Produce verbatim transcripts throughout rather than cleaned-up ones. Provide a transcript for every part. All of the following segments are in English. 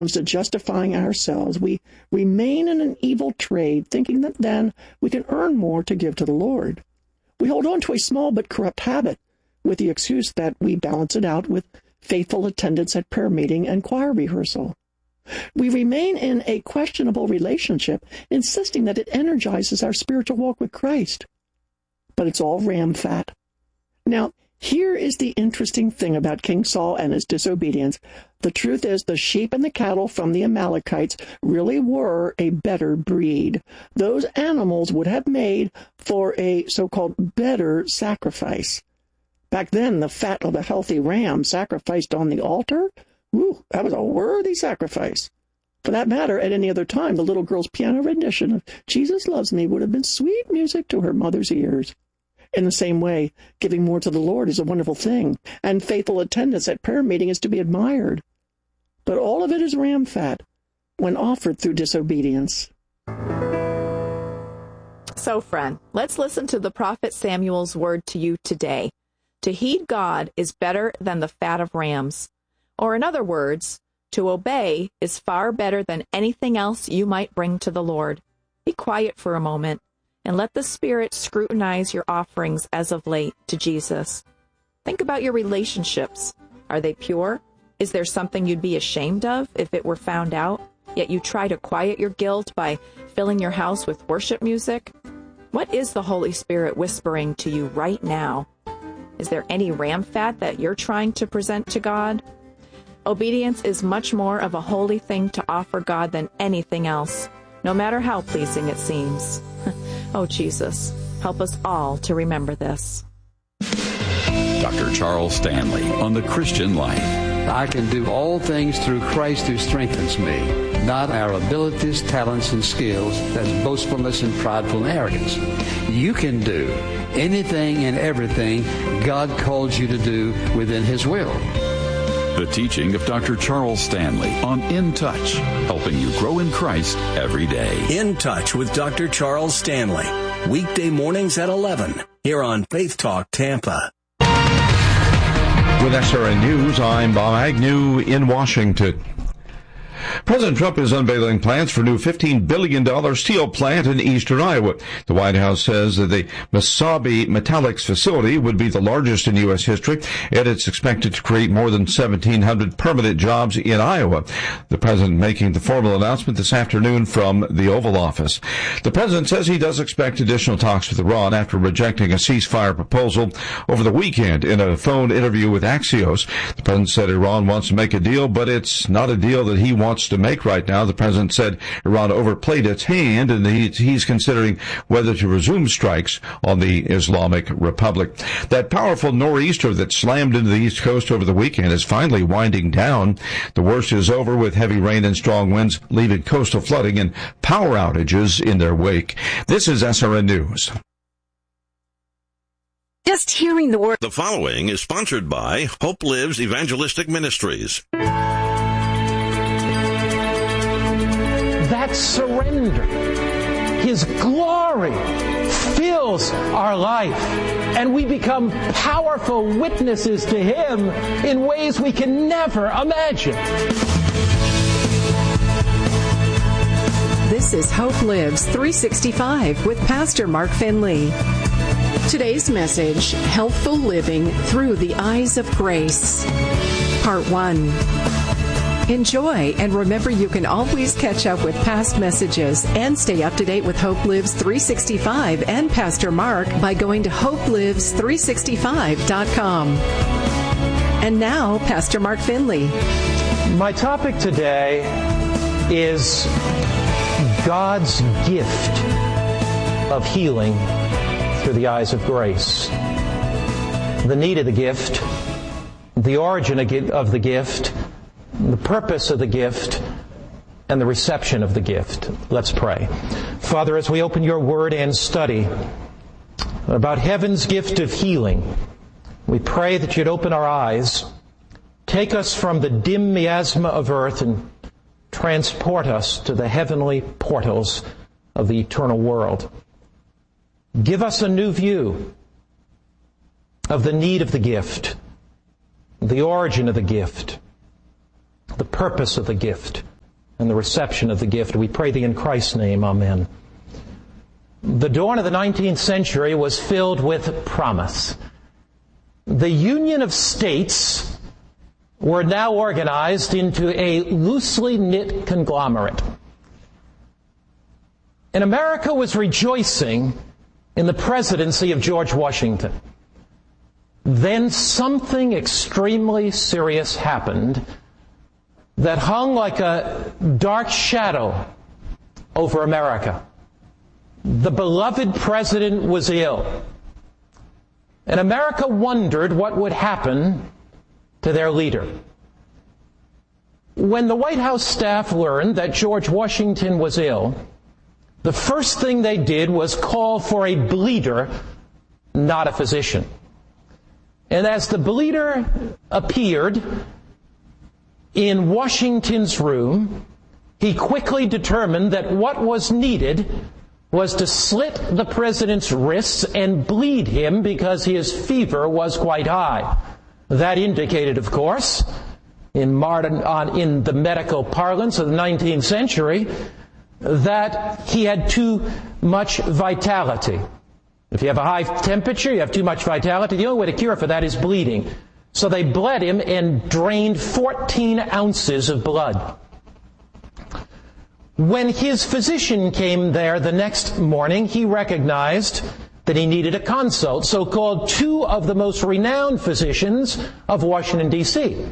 comes to justifying ourselves, we remain in an evil trade, thinking that then we can earn more to give to the Lord. We hold on to a small but corrupt habit with the excuse that we balance it out with faithful attendance at prayer meeting and choir rehearsal. We remain in a questionable relationship, insisting that it energizes our spiritual walk with Christ. But it's all ram fat. Now, here is the interesting thing about King Saul and his disobedience. The truth is, the sheep and the cattle from the Amalekites really were a better breed. Those animals would have made for a so-called better sacrifice. Back then, the fat of a healthy ram sacrificed on the altar, whew, that was a worthy sacrifice. For that matter, at any other time, the little girl's piano rendition of Jesus Loves Me would have been sweet music to her mother's ears. In the same way, giving more to the Lord is a wonderful thing, and faithful attendance at prayer meeting is to be admired. But all of it is ram fat when offered through disobedience. So, friend, let's listen to the prophet Samuel's word to you today. To heed God is better than the fat of rams. Or in other words, to obey is far better than anything else you might bring to the Lord. Be quiet for a moment and let the Spirit scrutinize your offerings as of late to Jesus. Think about your relationships. Are they pure? Is there something you'd be ashamed of if it were found out, yet you try to quiet your guilt by filling your house with worship music? What is the Holy Spirit whispering to you right now? Is there any ram fat that you're trying to present to God? Obedience is much more of a holy thing to offer God than anything else, no matter how pleasing it seems. Oh, Jesus, help us all to remember this. Doctor Charles Stanley on the Christian Life. I can do all things through Christ who strengthens me, not our abilities, talents, and skills. That's boastfulness and prideful arrogance. You can do anything and everything God calls you to do within His will. The teaching of Doctor Charles Stanley on In Touch, helping you grow in Christ every day. In Touch with Doctor Charles Stanley, weekday mornings at eleven, here on Faith Talk Tampa. With S R N News, I'm Bob Agnew in Washington. President Trump is unveiling plans for a new fifteen billion dollars steel plant in eastern Iowa. The White House says that the Mesabi Metallics facility would be the largest in U S history, and it's expected to create more than seventeen hundred permanent jobs in Iowa. The president making the formal announcement this afternoon from the Oval Office. The president says he does expect additional talks with Iran after rejecting a ceasefire proposal over the weekend in a phone interview with Axios. The president said Iran wants to make a deal, but it's not a deal that he wants to make right now. The president said Iran overplayed its hand, and he, he's considering whether to resume strikes on the Islamic Republic. That powerful nor'easter that slammed into the East Coast over the weekend is finally winding down. The worst is over, with heavy rain and strong winds leaving coastal flooding and power outages in their wake. This is S R N News. Just hearing the word. The following is sponsored by Hope Lives Evangelistic Ministries. That surrender, His glory fills our life, and we become powerful witnesses to Him in ways we can never imagine. This is Hope Lives three sixty-five with Pastor Mark Finley. Today's message, Healthful Living Through the Eyes of Grace. Part one. Enjoy, and remember you can always catch up with past messages and stay up to date with Hope Lives three sixty-five and Pastor Mark by going to hope lives three sixty-five dot com. And now, Pastor Mark Finley. My topic today is God's gift of healing through the eyes of grace. The need of the gift, the origin of the gift, the purpose of the gift, and the reception of the gift. Let's pray. Father, as we open your word and study about heaven's gift of healing, we pray that you'd open our eyes, take us from the dim miasma of earth and transport us to the heavenly portals of the eternal world. Give us a new view of the need of the gift, the origin of the gift, the purpose of the gift, and the reception of the gift. We pray thee in Christ's name. Amen. The dawn of the nineteenth century was filled with promise. The Union of States were now organized into a loosely knit conglomerate. And America was rejoicing in the presidency of George Washington. Then something extremely serious happened that hung like a dark shadow over America. The beloved president was ill. And America wondered what would happen to their leader. When the White House staff learned that George Washington was ill, the first thing they did was call for a bleeder, not a physician. And as the bleeder appeared in Washington's room, he quickly determined that what was needed was to slit the president's wrists and bleed him because his fever was quite high. That indicated, of course, in modern, uh, in the medical parlance of the nineteenth century, that he had too much vitality. If you have a high temperature, you have too much vitality. The only way to cure for that is bleeding. So they bled him and drained fourteen ounces of blood. When his physician came there the next morning, he recognized that he needed a consult, so called two of the most renowned physicians of Washington, D C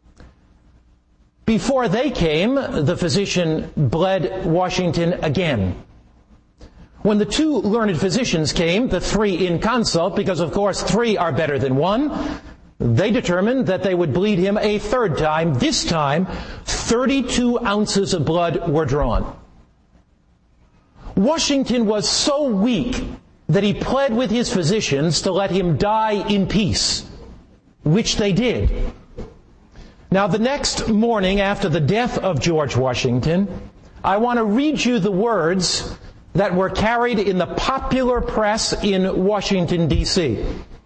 Before they came, the physician bled Washington again. When the two learned physicians came, the three in consult, because of course three are better than one, they determined that they would bleed him a third time. This time, thirty-two ounces of blood were drawn. Washington was so weak that he pled with his physicians to let him die in peace, which they did. Now, the next morning after the death of George Washington, I want to read you the words that were carried in the popular press in Washington, D C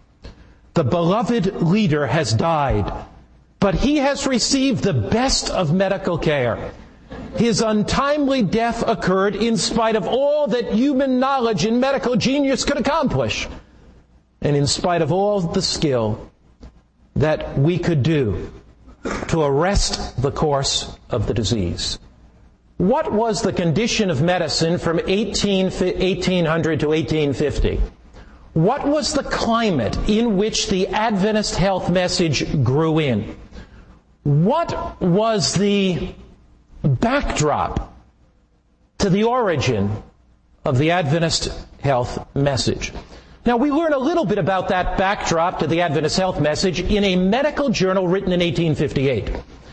The beloved leader has died, but he has received the best of medical care. His untimely death occurred in spite of all that human knowledge and medical genius could accomplish, and in spite of all the skill that we could do to arrest the course of the disease. What was the condition of medicine from eighteen hundred to eighteen fifty? What was the climate in which the Adventist health message grew in? What was the backdrop to the origin of the Adventist health message? Now, we learn a little bit about that backdrop to the Adventist health message in a medical journal written in eighteen fifty-eight.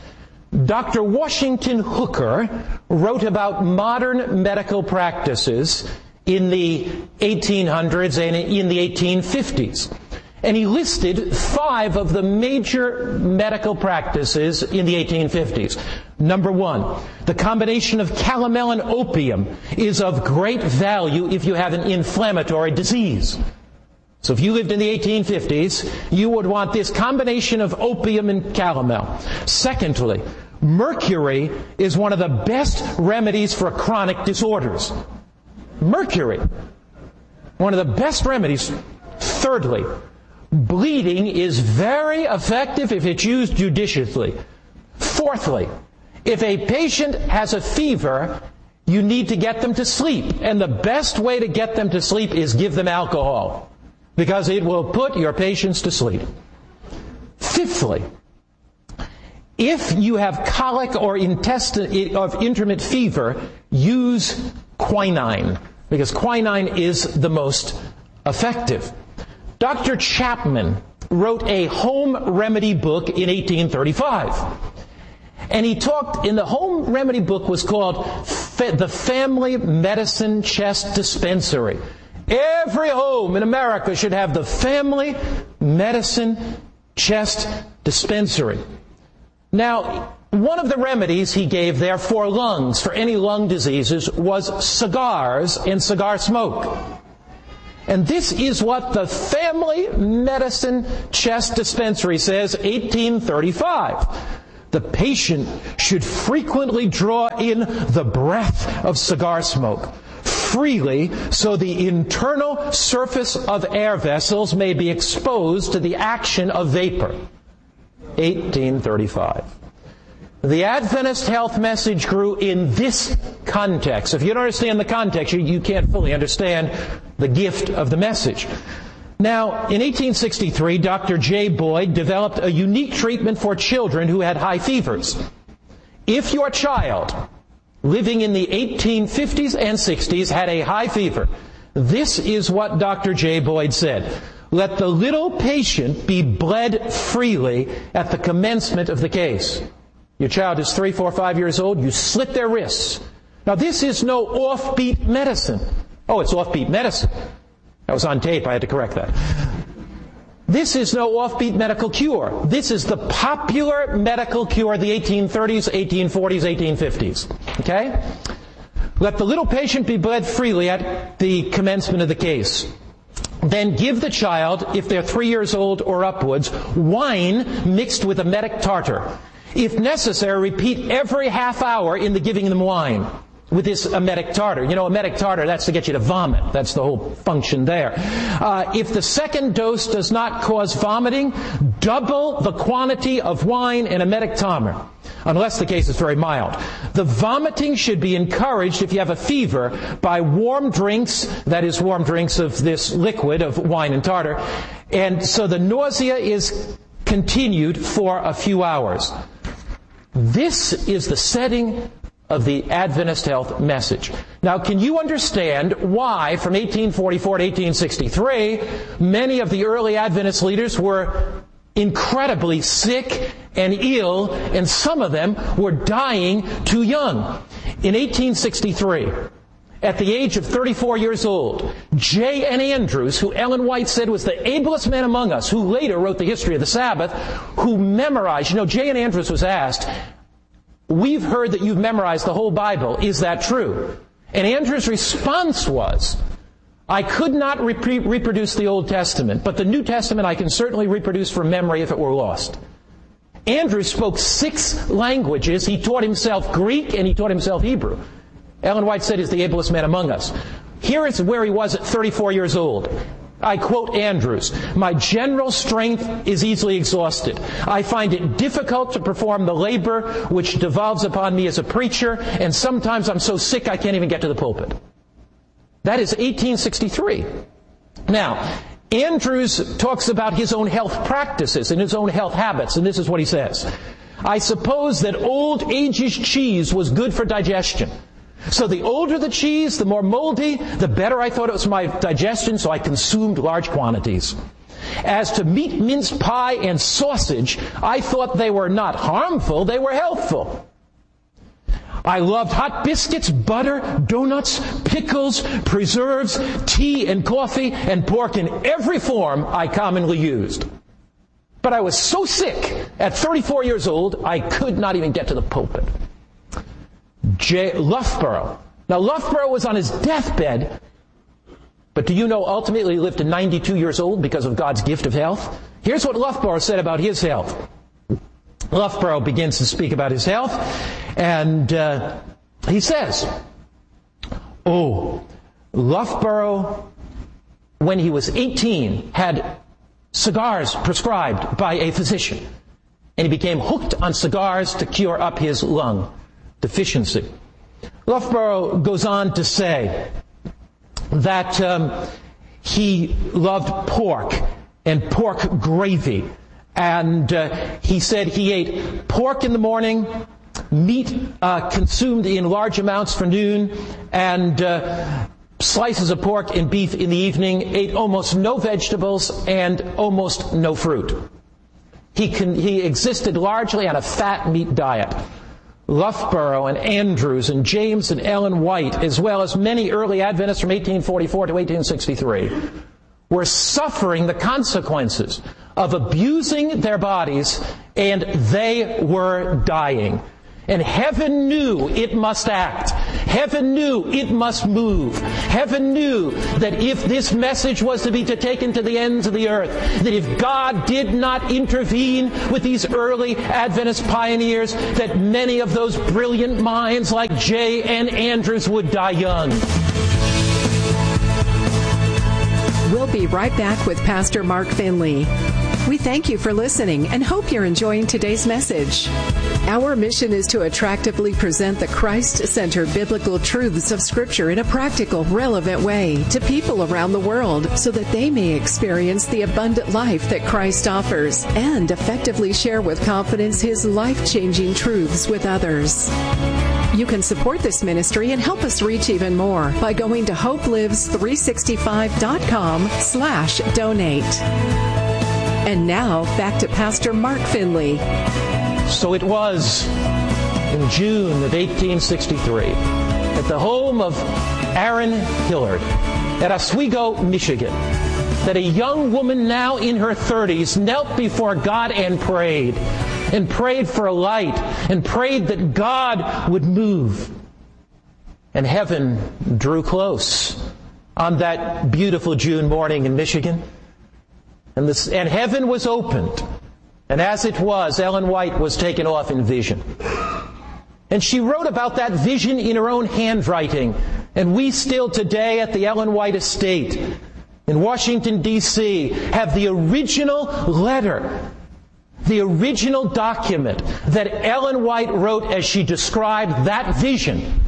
Doctor Washington Hooker wrote about modern medical practices in the eighteen hundreds and in the eighteen fifties. And he listed five of the major medical practices in the eighteen fifties. Number one, the combination of calomel and opium is of great value if you have an inflammatory disease. So if you lived in the eighteen fifties, you would want this combination of opium and calomel. Secondly, mercury is one of the best remedies for chronic disorders. Mercury, one of the best remedies. Thirdly, bleeding is very effective if it's used judiciously. Fourthly, if a patient has a fever, you need to get them to sleep. And the best way to get them to sleep is give them alcohol, because it will put your patients to sleep. Fifthly, if you have colic or intestin- of intermittent fever, use quinine, because quinine is the most effective. Doctor Chapman wrote a home remedy book in eighteen thirty-five. And he talked, in the home remedy book was called Fa- the Family Medicine Chest Dispensary. Every home in America should have the Family Medicine Chest Dispensary. Now, one of the remedies he gave there for lungs, for any lung diseases, was cigars and cigar smoke. And this is what the Family Medicine Chest Dispensary says, eighteen thirty-five. The patient should frequently draw in the breath of cigar smoke freely so the internal surface of air vessels may be exposed to the action of vapor. eighteen thirty-five. The Adventist health message grew in this context. If you don't understand the context, you, you can't fully understand the gift of the message. Now, in eighteen sixty-three, Doctor J. Boyd developed a unique treatment for children who had high fevers. If your child, living in the eighteen fifties and sixties, had a high fever, this is what Doctor J. Boyd said. Let the little patient be bled freely at the commencement of the case. Your child is three, four, five years old, you slit their wrists. Now, this is no offbeat medicine. Oh, it's offbeat medicine. That was on tape, I had to correct that. This is no offbeat medical cure. This is the popular medical cure of the eighteen thirties, eighteen forties, eighteen fifties. Okay? Let the little patient be bled freely at the commencement of the case. Then give the child, if they're three years old or upwards, wine mixed with emetic tartar. If necessary, repeat every half hour in the giving them wine with this emetic tartar. You know, emetic tartar, that's to get you to vomit. That's the whole function there. Uh, if the second dose does not cause vomiting, double the quantity of wine and emetic tartar, unless the case is very mild. The vomiting should be encouraged if you have a fever by warm drinks, that is warm drinks of this liquid of wine and tartar, and so the nausea is continued for a few hours. This is the setting of the Adventist health message. Now, can you understand why, from eighteen forty-four to eighteen sixty-three, many of the early Adventist leaders were incredibly sick and ill, and some of them were dying too young? In eighteen sixty-three, at the age of thirty-four years old, J N Andrews, who Ellen White said was the ablest man among us, who later wrote the history of the Sabbath, who memorized, you know, J N Andrews was asked, we've heard that you've memorized the whole Bible. Is that true? And Andrews' response was, I could not re- reproduce the Old Testament, but the New Testament I can certainly reproduce from memory if it were lost. Andrews spoke six languages. He taught himself Greek and he taught himself Hebrew. Ellen White said he's the ablest man among us. Here is where he was at thirty-four years old. I quote Andrews, my general strength is easily exhausted. I find it difficult to perform the labor which devolves upon me as a preacher, and sometimes I'm so sick I can't even get to the pulpit. That is eighteen sixty-three. Now, Andrews talks about his own health practices and his own health habits, and this is what he says. I suppose that old age's cheese was good for digestion. So the older the cheese, the more moldy, the better I thought it was my digestion, so I consumed large quantities. As to meat, mince pie, and sausage, I thought they were not harmful, they were healthful. I loved hot biscuits, butter, donuts, pickles, preserves, tea and coffee, and pork in every form I commonly used. But I was so sick at thirty-four years old, I could not even get to the pulpit. J. Loughborough. Now, Loughborough was on his deathbed, but do you know ultimately he lived to ninety-two years old because of God's gift of health? Here's what Loughborough said about his health. Loughborough begins to speak about his health, and uh, he says, oh, Loughborough, when he was eighteen, had cigars prescribed by a physician, and he became hooked on cigars to cure up his lung deficiency. Loughborough goes on to say that um, he loved pork and pork gravy, and uh, he said he ate pork in the morning, meat uh, consumed in large amounts for noon, and uh, slices of pork and beef in the evening, ate almost no vegetables and almost no fruit. He, con- he existed largely on a fat meat diet. Loughborough and Andrews and James and Ellen White, as well as many early Adventists from eighteen forty-four to eighteen sixty-three, were suffering the consequences of abusing their bodies, and they were dying. And heaven knew it must act. Heaven knew it must move. Heaven knew that if this message was to be taken to the ends of the earth, that if God did not intervene with these early Adventist pioneers, that many of those brilliant minds like J N Andrews would die young. We'll be right back with Pastor Mark Finley. We thank you for listening and hope you're enjoying today's message. Our mission is to attractively present the Christ-centered biblical truths of Scripture in a practical, relevant way to people around the world so that they may experience the abundant life that Christ offers and effectively share with confidence His life-changing truths with others. You can support this ministry and help us reach even more by going to hope lives three sixty-five dot com slash donate. And now, back to Pastor Mark Finley. So it was in June of eighteen sixty-three at the home of Aaron Hillard at Oswego, Michigan, that a young woman now in her thirties knelt before God and prayed. And prayed for a light, and prayed that God would move. And heaven drew close on that beautiful June morning in Michigan. And, this, and heaven was opened. And as it was, Ellen White was taken off in vision. And she wrote about that vision in her own handwriting. And we still today at the Ellen White Estate in Washington, D C have the original letter, the original document that Ellen White wrote as she described that vision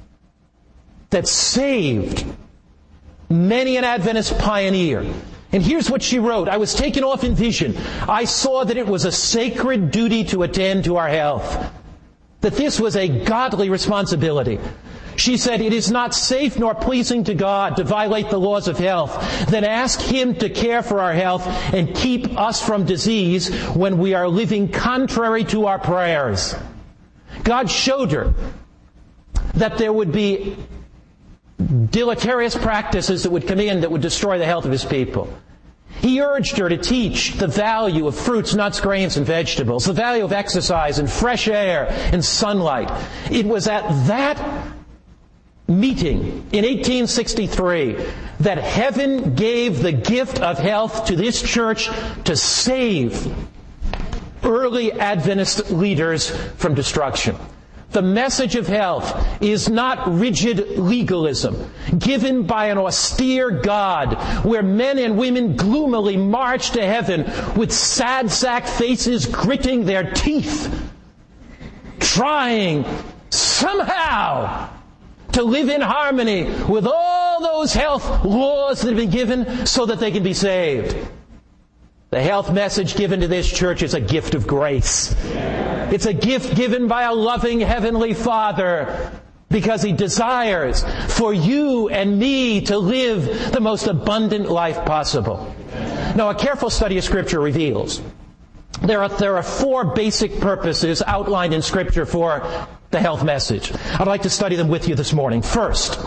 that saved many an Adventist pioneer. And here's what she wrote. I was taken off in vision. I saw that it was a sacred duty to attend to our health, that this was a godly responsibility. She said, it is not safe nor pleasing to God to violate the laws of health, then ask Him to care for our health and keep us from disease when we are living contrary to our prayers. God showed her that there would be deleterious practices that would come in that would destroy the health of His people. He urged her to teach the value of fruits, nuts, grains, and vegetables, the value of exercise and fresh air and sunlight. It was at that meeting in eighteen sixty-three that heaven gave the gift of health to this church to save early Adventist leaders from destruction. The message of health is not rigid legalism given by an austere God where men and women gloomily march to heaven with sad sack faces gritting their teeth, trying somehow to live in harmony with all those health laws that have been given so that they can be saved. The health message given to this church is a gift of grace. It's a gift given by a loving Heavenly Father because He desires for you and me to live the most abundant life possible. Now, a careful study of Scripture reveals there are, there are four basic purposes outlined in Scripture for the health message. I'd like to study them with you this morning. First,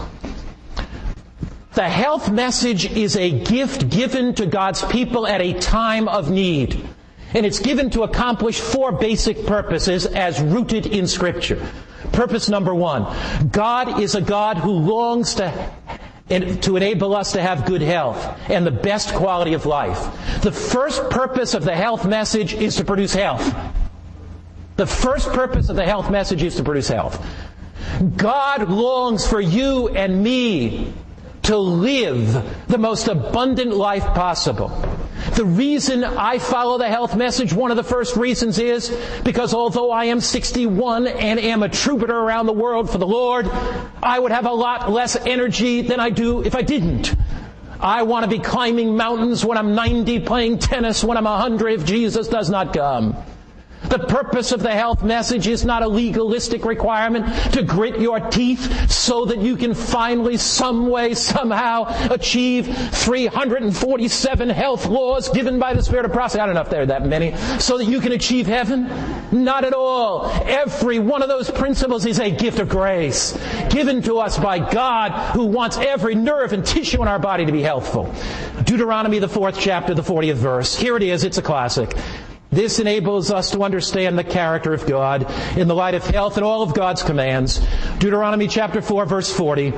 the health message is a gift given to God's people at a time of need. And it's given to accomplish four basic purposes as rooted in Scripture. Purpose number one, God is a God who longs to, to enable us to have good health and the best quality of life. The first purpose of the health message is to produce health. The first purpose of the health message is to produce health. God longs for you and me to live the most abundant life possible. The reason I follow the health message, one of the first reasons is because although I am sixty-one and am a troubadour around the world for the Lord, I would have a lot less energy than I do if I didn't. I want to be climbing mountains when I'm ninety, playing tennis when I'm one hundred if Jesus does not come. The purpose of the health message is not a legalistic requirement to grit your teeth so that you can finally, some way, somehow achieve three hundred forty-seven health laws given by the Spirit of prophecy. I don't know if there are that many. So that you can achieve heaven? Not at all. Every one of those principles is a gift of grace given to us by God who wants every nerve and tissue in our body to be healthful. Deuteronomy, the fourth chapter, the fortieth verse. Here it is. It's a classic. This enables us to understand the character of God in the light of health and all of God's commands. Deuteronomy chapter four, verse forty.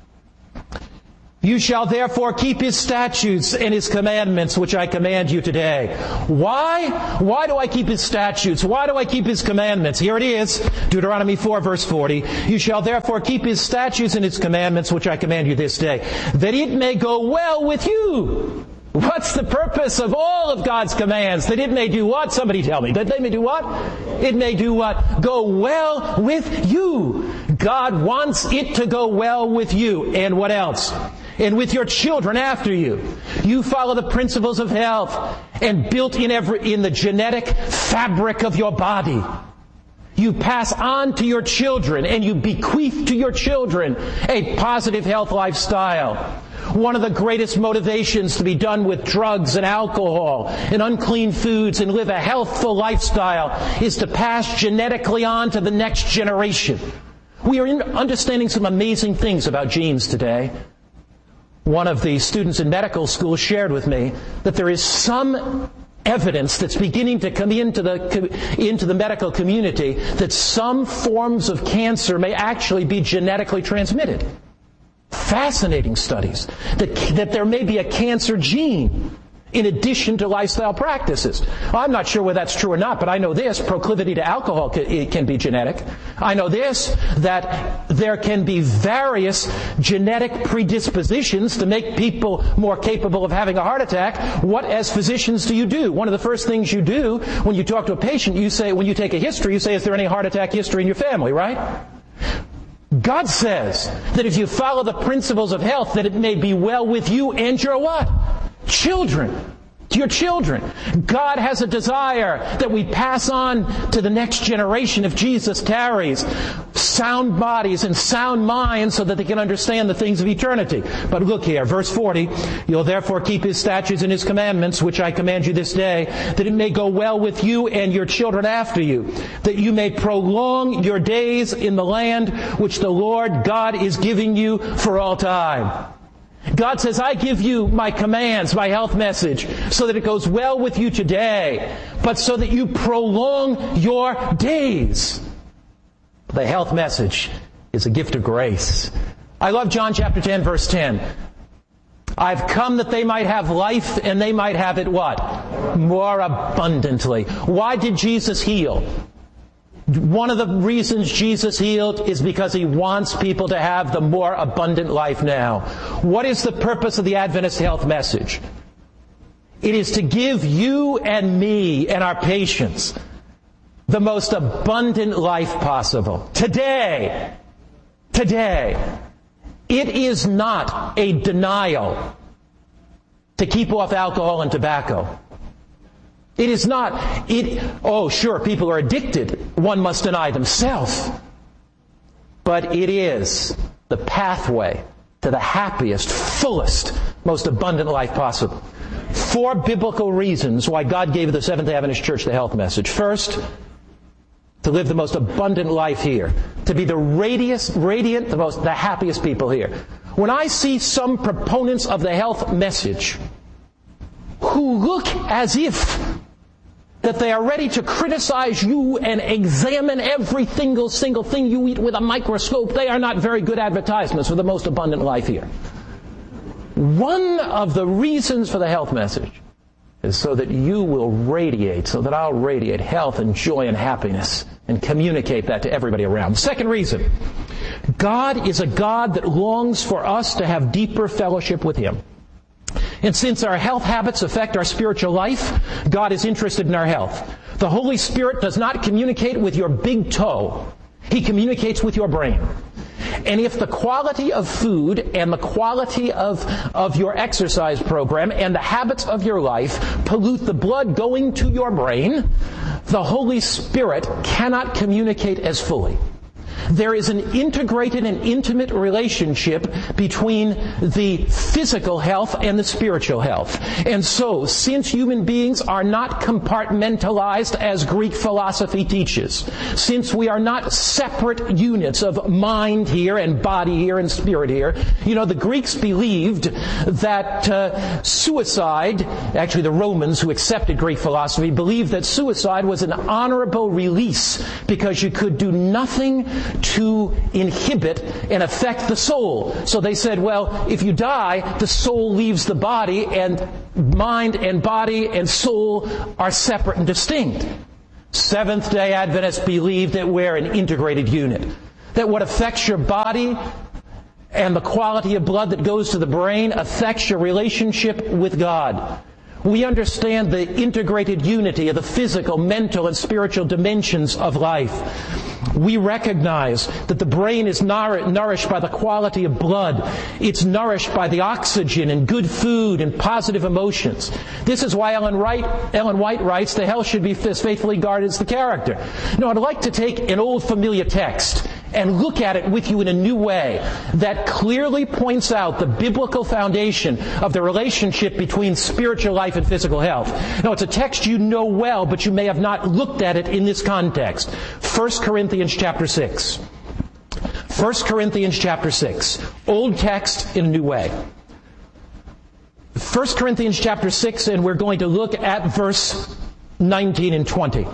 You shall therefore keep His statutes and His commandments, which I command you today. Why? Why do I keep His statutes? Why do I keep His commandments? Here it is, Deuteronomy four, verse forty. You shall therefore keep His statutes and His commandments, which I command you this day, that it may go well with you. What's the purpose of all of God's commands? That it may do what? Somebody tell me. That they may do what? It may do what? Go well with you. God wants it to go well with you. And what else? And with your children after you. You follow the principles of health and built in every, in the genetic fabric of your body. You pass on to your children and you bequeath to your children a positive health lifestyle. One of the greatest motivations to be done with drugs and alcohol and unclean foods and live a healthful lifestyle is to pass genetically on to the next generation. We are understanding some amazing things about genes today. One of the students in medical school shared with me that there is some evidence that's beginning to come into the into the medical community that some forms of cancer may actually be genetically transmitted. Fascinating studies that that there may be a cancer gene in addition to lifestyle practices. I'm not sure whether that's true or not, but I know this: proclivity to alcohol can, can be genetic. I know this, that there can be various genetic predispositions to make people more capable of having a heart attack. What, as physicians, do you do? One of the first things you do when you talk to a patient, you say, when you take a history, you say, is there any heart attack history in your family, right? God says that if you follow the principles of health, that it may be well with you and your what? Children. Your children. God has a desire that we pass on to the next generation if Jesus tarries sound bodies and sound minds so that they can understand the things of eternity. But look here, verse forty, you'll therefore keep His statutes and His commandments, which I command you this day, that it may go well with you and your children after you, that you may prolong your days in the land which the Lord God is giving you for all time. God says, I give you my commands, my health message, so that it goes well with you today, but so that you prolong your days. The health message is a gift of grace. I love John chapter ten, verse ten. I've come that they might have life and they might have it what? More abundantly. Why did Jesus heal? One of the reasons Jesus healed is because He wants people to have the more abundant life now. What is the purpose of the Adventist health message? It is to give you and me and our patients the most abundant life possible. Today, today, it is not a denial to keep off alcohol and tobacco. It is not, it, oh sure, people are addicted. One must deny themselves. But it is the pathway to the happiest, fullest, most abundant life possible. Four biblical reasons why God gave the Seventh-day Adventist Church the health message. First, to live the most abundant life here. To be the radius, radiant, the most, the happiest people here. When I see some proponents of the health message who look as if that they are ready to criticize you and examine every single, single thing you eat with a microscope, they are not very good advertisements for the most abundant life here. One of the reasons for the health message is so that you will radiate, so that I'll radiate health and joy and happiness and communicate that to everybody around. Second reason, God is a God that longs for us to have deeper fellowship with Him. And since our health habits affect our spiritual life, God is interested in our health. The Holy Spirit does not communicate with your big toe. He communicates with your brain. And if the quality of food and the quality of, of your exercise program and the habits of your life pollute the blood going to your brain, the Holy Spirit cannot communicate as fully. There is an integrated and intimate relationship between the physical health and the spiritual health. And so, since human beings are not compartmentalized as Greek philosophy teaches, since we are not separate units of mind here and body here and spirit here, you know, the Greeks believed that uh, suicide, actually the Romans who accepted Greek philosophy, believed that suicide was an honorable release because you could do nothing to inhibit and affect the soul. So they said, well, if you die, the soul leaves the body, and mind and body and soul are separate and distinct. Seventh-day Adventists believe that we're an integrated unit, that what affects your body and the quality of blood that goes to the brain affects your relationship with God. We understand the integrated unity of the physical, mental, and spiritual dimensions of life. We recognize that the brain is nour- nourished by the quality of blood. It's nourished by the oxygen and good food and positive emotions. This is why Ellen, Wright, Ellen White writes, the health should be as faithfully guarded as the character. Now, I'd like to take an old familiar text and look at it with you in a new way that clearly points out the biblical foundation of the relationship between spiritual life and physical health. Now, it's a text you know well, but you may have not looked at it in this context. First Corinthians chapter six. First Corinthians chapter six. Old text in a new way. First Corinthians chapter six, and we're going to look at verse nineteen and twenty.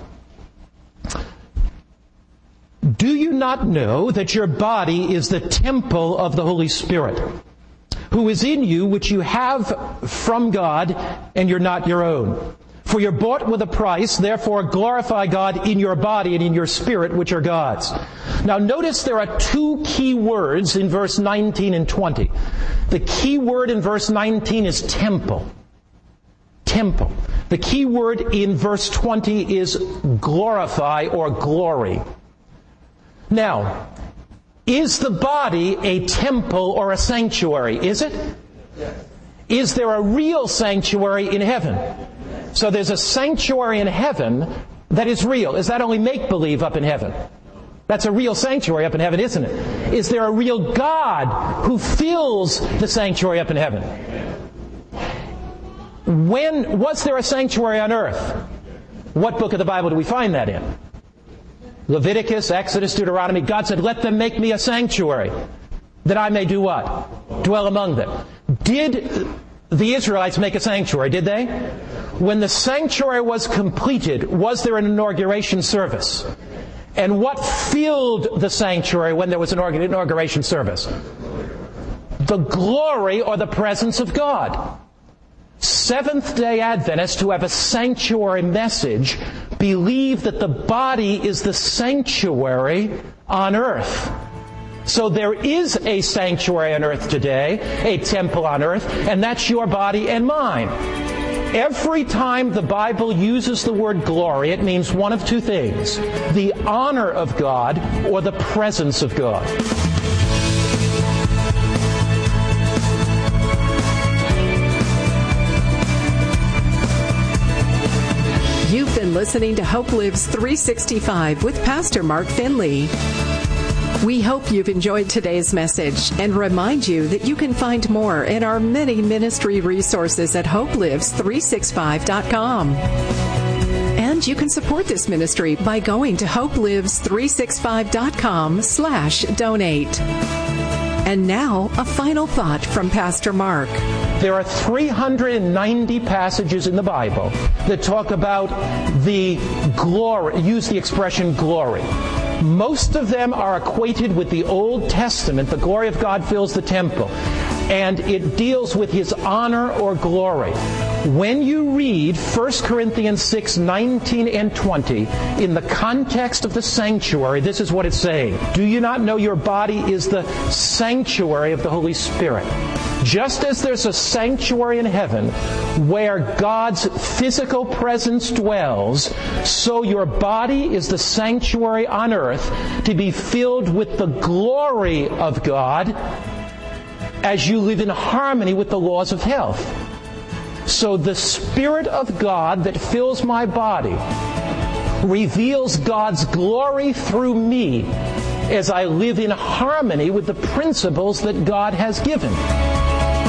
Do you not know that your body is the temple of the Holy Spirit, who is in you, which you have from God, and you're not your own? For you're bought with a price, therefore glorify God in your body and in your spirit, which are God's. Now notice there are two key words in verse nineteen and twenty. The key word in verse nineteen is temple. Temple. The key word in verse twenty is glorify or glory. Now, is the body a temple or a sanctuary? Is it? Yes. Is there a real sanctuary in heaven? Yes. So there's a sanctuary in heaven that is real. Is that only make-believe up in heaven? That's a real sanctuary up in heaven, isn't it? Is there a real God who fills the sanctuary up in heaven? When was there a sanctuary on earth? What book of the Bible do we find that in? Leviticus, Exodus, Deuteronomy. God said, let them make me a sanctuary, that I may do what? Dwell among them. Did the Israelites make a sanctuary? Did they? When the sanctuary was completed, was there an inauguration service? And what filled the sanctuary when there was an inauguration service? The glory or the presence of God. Seventh-day Adventists who have a sanctuary message believe that the body is the sanctuary on earth. So there is a sanctuary on earth today, a temple on earth, and that's your body and mine. Every time the Bible uses the word glory, it means one of two things: the honor of God or the presence of God. You've been listening to Hope Lives three sixty-five with Pastor Mark Finley. We hope you've enjoyed today's message and remind you that you can find more in our many ministry resources at hope lives three sixty-five dot com. And you can support this ministry by going to hope lives three sixty-five dot com slash donate. And now, a final thought from Pastor Mark. There are three hundred ninety passages in the Bible that talk about the glory, use the expression glory. Most of them are equated with the Old Testament. The glory of God fills the temple. And it deals with His honor or glory. When you read First Corinthians six, nineteen and twenty, in the context of the sanctuary, this is what it's saying. Do you not know your body is the sanctuary of the Holy Spirit? Just as there's a sanctuary in heaven where God's physical presence dwells, so your body is the sanctuary on earth to be filled with the glory of God as you live in harmony with the laws of health. So the Spirit of God that fills my body reveals God's glory through me as I live in harmony with the principles that God has given.